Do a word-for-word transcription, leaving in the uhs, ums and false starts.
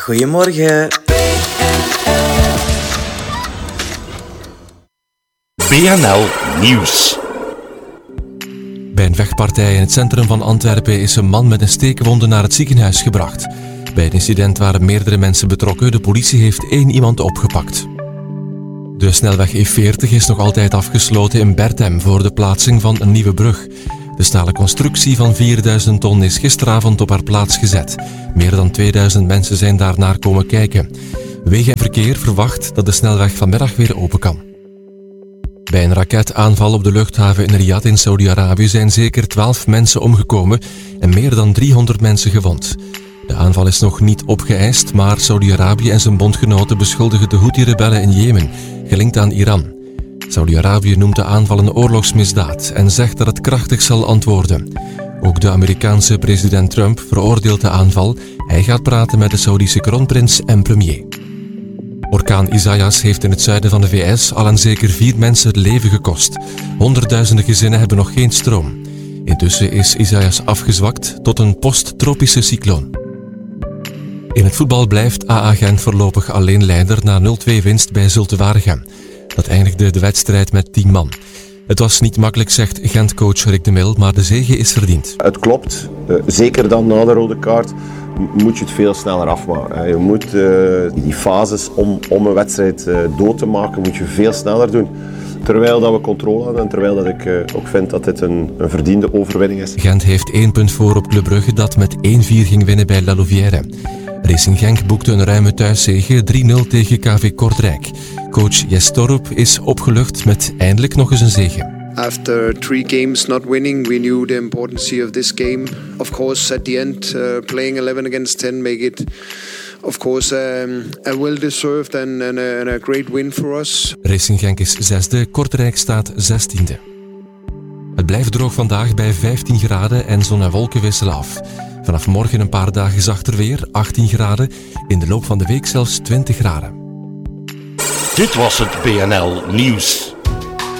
Goedemorgen. B N L Nieuws. Bij een vechtpartij in het centrum van Antwerpen is een man met een steekwonde naar het ziekenhuis gebracht. Bij het incident waren meerdere mensen betrokken. De politie heeft één iemand opgepakt. De snelweg E veertig is nog altijd afgesloten in Berthem voor de plaatsing van een nieuwe brug. De stalen constructie van vierduizend ton is gisteravond op haar plaats gezet. Meer dan tweeduizend mensen zijn daarnaar komen kijken. Wegen en Verkeer verwacht dat de snelweg vanmiddag weer open kan. Bij een raketaanval op de luchthaven in Riyadh in Saudi-Arabië zijn zeker twaalf mensen omgekomen en meer dan driehonderd mensen gewond. De aanval is nog niet opgeëist, maar Saudi-Arabië en zijn bondgenoten beschuldigen de Houthi-rebellen in Jemen, gelinkt aan Iran. Saudi-Arabië noemt de aanval een oorlogsmisdaad en zegt dat het krachtig zal antwoorden. Ook de Amerikaanse president Trump veroordeelt de aanval. Hij gaat praten met de Saudische kroonprins en premier. Orkaan Isaias heeft in het zuiden van de V S al aan zeker vier mensen het leven gekost. Honderdduizenden gezinnen hebben nog geen stroom. Intussen is Isaias afgezwakt tot een posttropische cycloon. In het voetbal blijft A A Gent voorlopig alleen leider na nul twee winst bij Zulte Waregem. Dat eindigde de wedstrijd met tien man. Het was niet makkelijk, zegt Gent-coach Rick de Mil, maar de zege is verdiend. Het klopt. Uh, zeker dan na de rode kaart moet je het veel sneller afmaken. Je moet uh, die fases om, om een wedstrijd uh, dood te maken, moet je veel sneller doen. Terwijl dat we controle hebben en terwijl dat ik uh, ook vind dat dit een, een verdiende overwinning is. Gent heeft één punt voor op Club Brugge dat met één vier ging winnen bij La Louvière. Racing Genk boekte een ruime thuiszege drie nul tegen K V Kortrijk. Coach Jes Torup is opgelucht met eindelijk nog eens een zege. After three games not winning, we knew the importance of this game. Of course, at the end, uh, playing eleven against ten make it, of course, um, a well-deserved and, and, a, and a great win for us. Racing Genk is zesde, Kortrijk staat zestiende. Het blijft droog vandaag bij vijftien graden en zon en wolken wisselen af. Vanaf morgen een paar dagen zachter weer, achttien graden. In de loop van de week zelfs twintig graden. Dit was het B N L Nieuws.